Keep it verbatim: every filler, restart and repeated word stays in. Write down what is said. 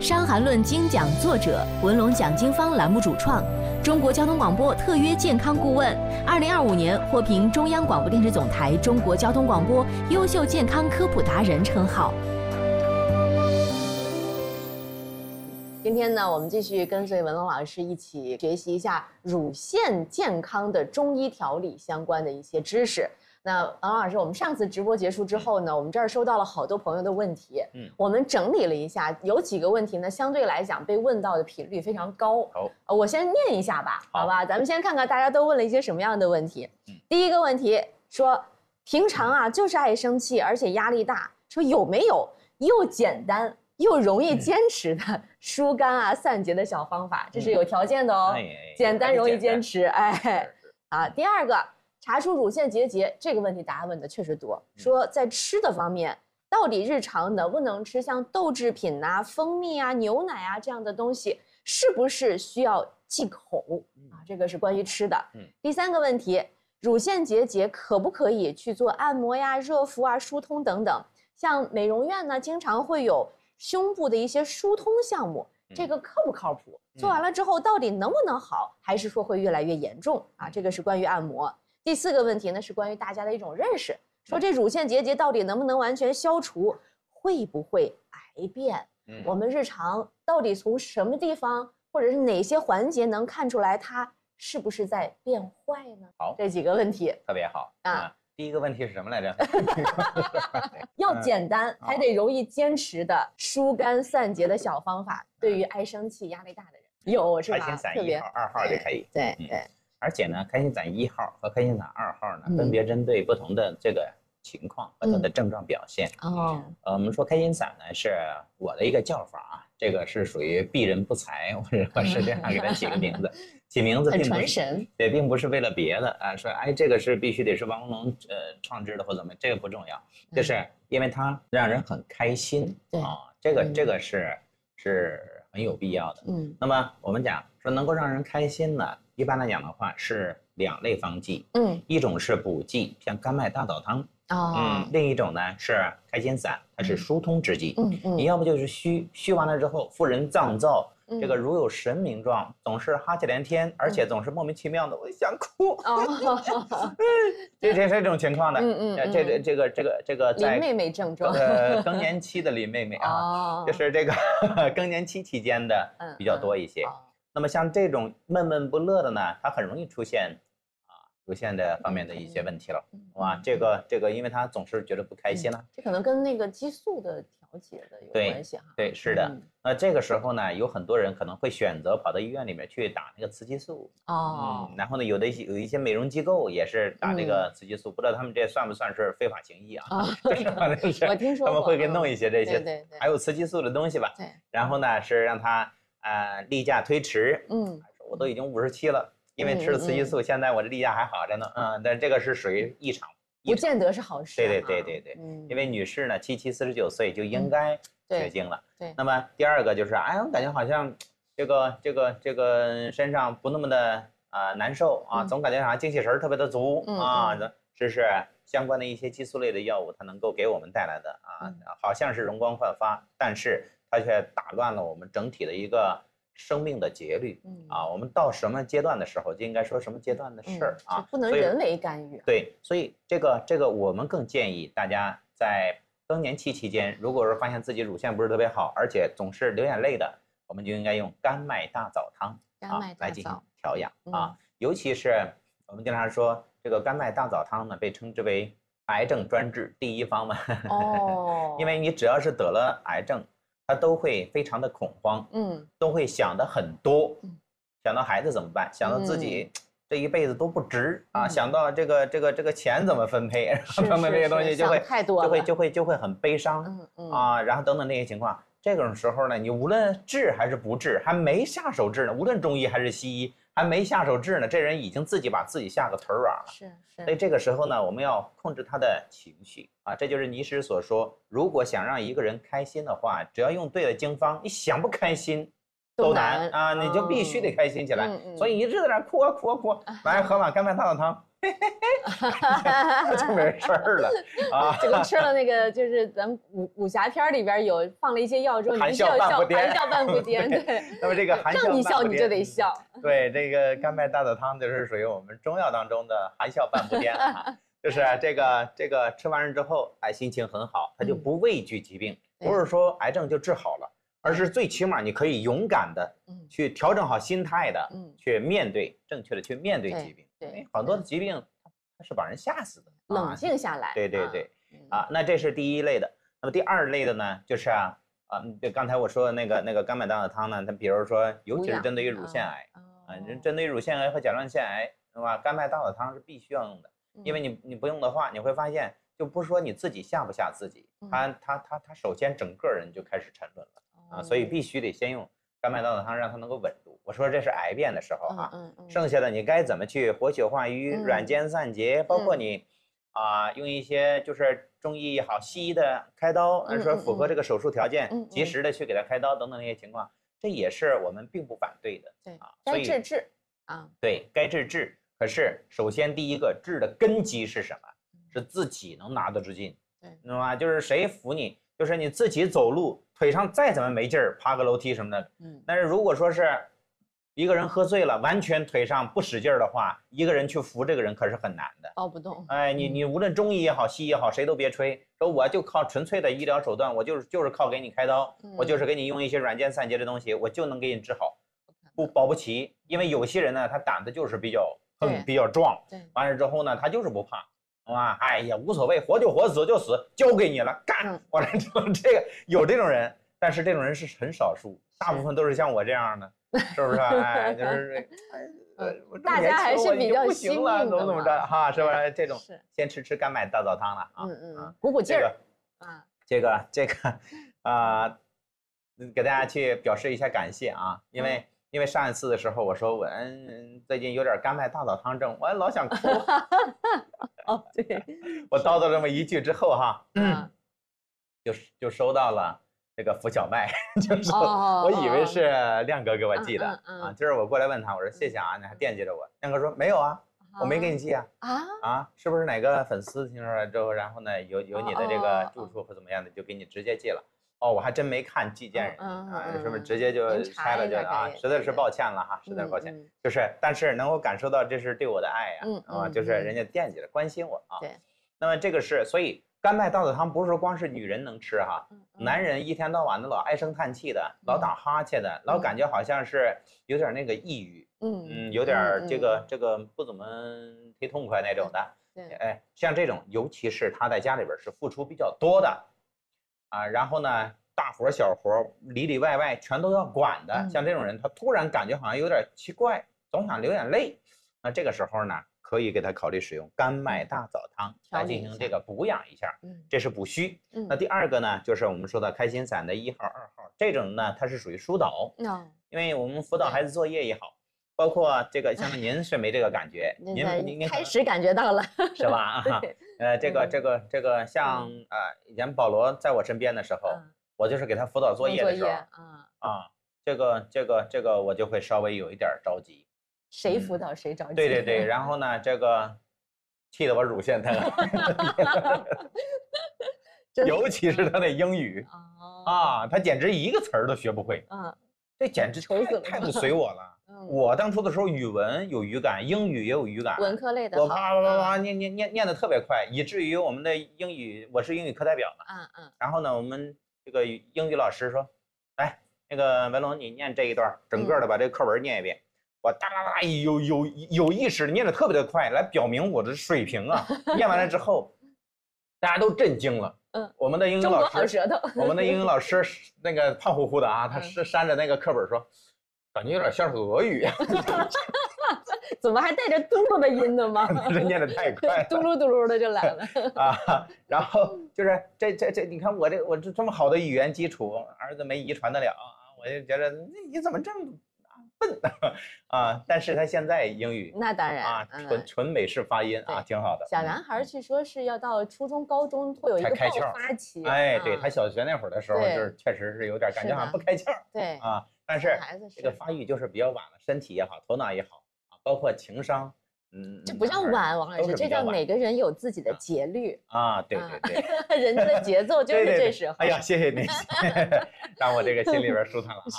《伤寒论》精讲作者，文龙讲经方栏目主创，中国交通广播特约健康顾问，二零二五年获评中央广播电视总台中国交通广播优秀健康科普达人称号。今天呢，我们继续跟随文龙老师一起学习一下乳腺健康的中医调理相关的一些知识。那文龙老师，我们上次直播结束之后呢，我们这儿收到了好多朋友的问题，嗯，我们整理了一下，有几个问题呢，相对来讲被问到的频率非常高。 好， 呃，我先念一下吧，好吧？咱们先看看大家都问了一些什么样的问题。嗯，第一个问题说，平常啊就是爱生气，而且压力大，说有没有又简单又容易坚持的疏肝啊散结的小方法？这是有条件的哦， 哎、 简单容易坚持。哎，啊，第二个。查出乳腺结节这个问题，大家问的确实多。说在吃的方面，到底日常能不能吃像豆制品啊、蜂蜜啊、牛奶啊这样的东西，是不是需要忌口啊？这个是关于吃的。嗯。第三个问题，乳腺结节可不可以去做按摩呀、热敷啊、疏通等等？像美容院呢，经常会有胸部的一些疏通项目，这个靠不靠谱？做完了之后，到底能不能好，还是说会越来越严重啊？这个是关于按摩。第四个问题呢，是关于大家的一种认识，说这乳腺结节到底能不能完全消除，会不会癌变？嗯，我们日常到底从什么地方或者是哪些环节能看出来它是不是在变坏呢？ 好， 这几个问题特别好啊。嗯，第一个问题是什么来着？ 要简单，还得容易坚持的疏肝散结的小方法，对于爱生气、压力大的人有是吧？ 开心散一号、二号就可以。 对对。嗯， 而且呢，开心散一号和开心散二号呢，分别针对不同的这个情况和它的症状表现。哦、嗯，呃，我们说开心散呢，是我的一个叫法啊，这个是属于避人不才，或者我是这样给它起个名字，起名字并不是对，并不是为了别的啊，说哎这个是必须得是王文龙呃创制的或怎么，这个不重要，就是因为它让人很开心啊，这个这个是是很有必要的。嗯，那么我们讲说能够让人开心呢。一般来讲的话是两类方剂，嗯，一种是补剂，像甘麦大枣汤，哦，嗯，另一种呢是开心散，它是疏通之剂，嗯嗯，你要不就是虚，虚完了之后，妇人脏燥，嗯、这个如有神明状，总是哈气连天，而且总是莫名其妙的，我想哭，哦，这这是这种情况的，嗯嗯，嗯这这这个这个这个在林妹妹症状， 呃，更年期的林妹妹啊，哦、就是这个更年期期间的比较多一些。嗯嗯那么像这种闷闷不乐的呢，它很容易出现啊乳腺的方面的一些问题了，哇，这个这个，因为他总是觉得不开心了， 这可能跟那个激素的调节的有关系哈。 对，是的。那这个时候呢，有很多人可能会选择跑到医院里面去打那个雌激素哦，然后呢，有的有一些美容机构也是打这个雌激素，不知道他们这算不算是非法行医啊？ 我听说他们会给弄一些这些， 对对， 还有雌激素的东西吧？对。然后呢，是让他。呃，例假推迟，嗯，我都已经五十七了，因为吃了雌激素，现在我这例假还好着呢，嗯，但这个是属于异常， 不见得是好事。 对对对对对，因为女士呢，七七四十九岁就应该绝经了。对，那么第二个就是，哎，我感觉好像这个这个这个身上不那么的啊难受啊，总感觉好像精气神特别的足啊，这是相关的一些激素类的药物，它能够给我们带来的啊，好像是容光焕发，但是。它却打乱了我们整体的一个生命的节律，嗯啊，我们到什么阶段的时候就应该说什么阶段的事儿、嗯、啊， 不能人为干预。 对，所以这个这个我们更建议大家在更年期期间，如果是发现自己乳腺不是特别好，而且总是流眼泪的，我们就应该用甘麦大枣汤啊来进行调养、嗯、啊，尤其是我们经常说这个甘麦大枣汤呢，被称之为癌症专治第一方嘛，哦，因为你只要是得了癌症。他都会非常的恐慌，嗯，都会想的很多，嗯，想到孩子怎么办，想到自己这一辈子都不值、嗯、啊，想到这个这个这个钱怎么分配，然后等等这些东西就会太多了， 就会就会就会很悲伤，嗯嗯啊，然后等等那些情况，这种时候呢，你无论治还是不治，还没下手治呢，无论中医还是西医，还没下手治呢，这人已经自己把自己吓个腿软了， 是是， 所以这个时候呢，我们要控制他的情绪。啊，这就是尼师所说，如果想让一个人开心的话，只要用对了经方，你想不开心都难啊，你就必须得开心起来。嗯嗯、所以一直在那哭啊哭啊哭，来喝碗甘麦大枣汤就没事儿了啊。 就跟吃了那个，就是咱们武武侠片里边有放了一些药之后，你含必须要笑， 笑半步颠含笑半步颠。对。 那么这个含笑让你笑半步颠你就得笑。 对，这个甘麦大枣汤就是属于我们中药当中的含笑半步颠啊。就是这个这个吃完了之后，哎，心情很好，他就不畏惧疾病， 嗯、 不是说癌症就治好了，而是最起码你可以勇敢的去调整好心态的，嗯、去面对正确的去面对疾病。对，很多的疾病它是把人吓死的。 冷静下来。 对对对，啊，啊那这是第一类的。那么第二类的呢，就是啊啊，对，刚才我说的那个那个甘麦大枣汤呢，它比如说，尤其是针对于乳腺癌啊，针对于乳腺癌和甲状腺癌，是吧？甘麦大枣汤是必须要用的。因为你你不用的话，你会发现，就不是说你自己吓不吓自己，他他他他首先整个人就开始沉沦了啊，所以必须得先用甘麦大枣汤让它能够稳住。我说这是癌变的时候啊，剩下的你该怎么去活血化瘀、软坚散结，包括你啊用一些就是中医也好、西医的开刀，按说符合这个手术条件，及时的去给他开刀等等那些情况，这也是我们并不反对的。 对啊，该治治啊， 对该治治。可是，首先第一个治的根基是什么？是自己能拿得住劲，对，知道吗？就是谁扶你，就是你自己走路，腿上再怎么没劲儿，爬个楼梯什么的，嗯。但是如果说是一个人喝醉了，完全腿上不使劲儿的话，一个人去扶这个人可是很难的， 抱不动。 哎，你你无论中医也好，西医也好，谁都别吹，说我就靠纯粹的医疗手段，我就是就是靠给你开刀，嗯、我就是给你用一些软坚散结的东西，我就能给你治好，不保不齐。因为有些人呢，他胆子就是比较。嗯，比较壮，完了之后呢，他就是不怕，啊，哎呀，无所谓，活就活，死就死，交给你了，干！完了之后，这个有这种人，但是这种人是很少数，大部分都是像我这样的，是不是？哎，就是， 呃，大家还是比较幸运的， 怎么怎么着哈，是吧？这种先吃吃甘麦大枣汤了啊， 嗯嗯，鼓鼓劲儿啊，这个这个啊，给大家去表示一下感谢啊，因为。因为上一次的时候，我说我嗯最近有点甘麦大枣汤症，我老想哭。 哦，对， 我叨叨这么一句之后哈，嗯，就就收到了这个福小麦，就是我以为是亮哥给我寄的啊。今儿我过来问他，我说谢谢啊，你还惦记着我。亮哥说没有啊，我没给你寄啊。啊啊，是不是哪个粉丝听说了之后，然后呢有有你的这个住处或怎么样的，就给你直接寄了。哦，我还真没看寄件人啊，是不是直接就拆了就啊？实在是抱歉了哈，实在抱歉。就是，但是能够感受到这是对我的爱呀，啊，就是人家惦记着关心我啊。对。那么这个是，所以甘麦大枣汤不是说光是女人能吃哈，男人一天到晚的老唉声叹气的，老打哈欠的，老感觉好像是有点那个抑郁，嗯嗯，有点这个这个不怎么忒痛快那种的。对。哎，像这种，尤其是他在家里边是付出比较多的。啊，然后呢，大活小活里里外外全都要管的，像这种人，他突然感觉好像有点奇怪，总想流眼泪，那这个时候呢，可以给他考虑使用甘麦大枣汤来进行这个补养一下，这是补虚。那第二个呢，就是我们说的开心散的一号、二号，这种呢，它是属于疏导，因为我们辅导孩子作业也好，包括这个，像您是没这个感觉，您您开始感觉到了， 是吧？呃，这个这个这个，像呃，以前保罗在我身边的时候，我就是给他辅导作业的时候，啊啊，这个这个这个，我就会稍微有一点着急。 谁辅导谁着急？ 对对对，然后呢，这个气得我乳腺疼，尤其是他的英语啊，他简直一个词儿都学不会，啊，这简直太太不随我了。我当初的时候，语文有语感，英语也有语感， 文科类的， 我啪啪啪啪念念念念的特别快，以至于我们的英语，我是英语课代表嘛，嗯嗯，然后呢，我们这个英语老师说，来，那个文龙，你念这一段，整个的把这个课文念一遍，我哒哒哒有有有意识念的特别的快，来表明我的水平啊。念完了之后，大家都震惊了，嗯，我们的英语老师，我们的英语老师那个胖乎乎的啊，他是扇着那个课本说。感觉有点像是俄语啊， 怎么还带着嘟噜的音呢吗？ 这念的太快， 嘟噜嘟噜的就来了啊。然后就是这这这，你看我这我这这么好的语言基础，儿子没遗传得了啊，我就觉得你怎么这么笨啊？但是他现在英语那当然啊，纯纯美式发音啊，挺好的。 小男孩据说是要到初中、高中会有一个爆发期， 哎，对他小学那会儿的时候，就是确实是有点感觉好像不开窍， 对啊。但是这个发育就是比较晚了，身体也好，头脑也好啊，包括情商嗯， 这不叫晚，王老师，这叫每个人有自己的节律啊。对对对， 人家的节奏就是这时候。 哎呀，谢谢您，让我这个心里边舒坦了哈。